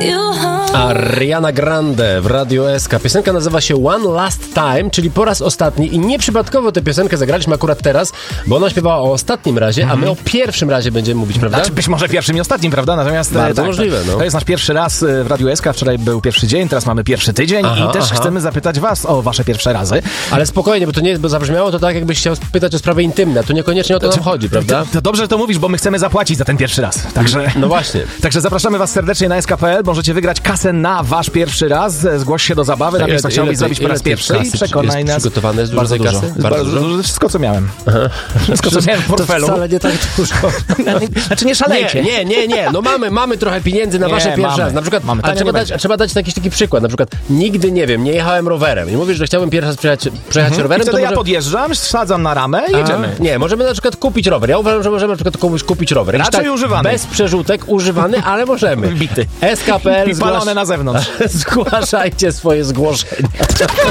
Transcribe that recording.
Ariana Grande w Radiu SK. Piosenka nazywa się One Last Time, czyli po raz ostatni i nieprzypadkowo tę piosenkę zagraliśmy akurat teraz, bo ona śpiewała o ostatnim razie, a my o pierwszym razie będziemy mówić, prawda? Znaczy być może pierwszym i ostatnim, prawda? Natomiast bardzo możliwe, no. To jest nasz pierwszy raz w Radiu SK. Wczoraj był pierwszy dzień, teraz mamy pierwszy tydzień i też chcemy zapytać was o wasze pierwsze razy. Ale spokojnie, bo to nie, bo zabrzmiało to tak, jakbyś chciał pytać o sprawy intymne. Tu niekoniecznie o to nam chodzi, prawda? To dobrze, że to mówisz, bo my chcemy zapłacić za ten pierwszy raz. Także, no właśnie. Także zapraszamy was serdecznie na sk.pl. Możecie wygrać kasę na wasz pierwszy raz. Zgłoś się do zabawy. Tam jest, co chciałbyś zrobić po raz pierwszy i przekonaj nas. Przygotowane jest bardzo dużo. Kasy? Bardzo dużo. Wszystko, co miałem. Wszystko, co miałem w portfelu. To wcale nie tak dużo. Znaczy nie szalejcie. Nie. No mamy trochę pieniędzy na wasze pierwsze raz. Na przykład, trzeba dać jakiś taki przykład. Na przykład nigdy, nie wiem, nie jechałem rowerem. I mówisz, że chciałbym pierwszy raz przejechać rowerem. I wtedy ja podjeżdżam, wsadzam na ramę i jedziemy. Nie, możemy na przykład kupić rower. Ja uważam, że możemy na przykład komuś kupić rower. Raczej używany. Bez przerzutek, używany, ale możemy. Bity. SK.pl I palone na zewnątrz. Zgłaszajcie swoje zgłoszenia.